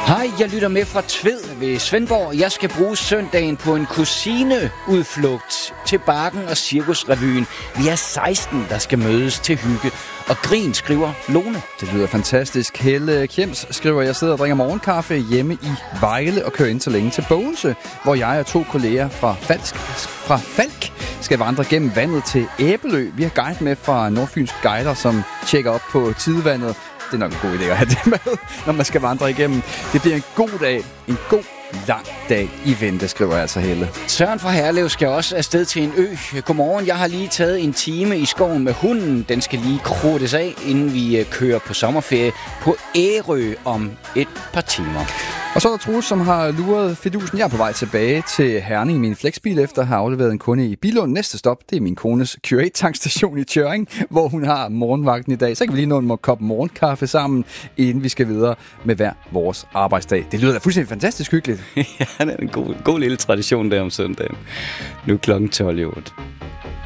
Hej, jeg lytter med fra Tved ved Svendborg. Jeg skal bruge søndagen på en kusineudflugt til Bakken og Cirkusrevyen. Vi er 16, der skal mødes til hygge og grin, skriver Lone. Det lyder fantastisk. Helle Kjems skriver, jeg sidder og drikker morgenkaffe hjemme i Vejle og kører ind så længe til Bogense, hvor jeg og 2 kolleger fra Falk skal vandre gennem vandet til Æbelø. Vi har guide med fra Nordfyns Guider, som tjekker op på tidevandet. Det er nok en god idé at have det med, når man skal vandre igennem. Det bliver en god dag, en god lang dag i vente, skriver altså Helle. Søren fra Herlev skal også afsted til en ø. Godmorgen, jeg har lige taget en time i skoven med hunden. Den skal lige krudtes af, inden vi kører på sommerferie på Ærø om et par timer. Og så er der Troels, som har luret fidusen. Jeg er på vej tilbage til Herning i min flexbil, efter at have afleveret en kunde i Billund. Næste stop, det er min kones Curate-tankstation i Tjøring, hvor hun har morgenvagten i dag. Så kan vi lige nå en kop morgenkaffe sammen, inden vi skal videre med hver vores arbejdsdag. Det lyder da fuldstændig fantastisk hyggeligt. Ja, det er en god lille tradition der om søndagen. Nu klokken 12:08.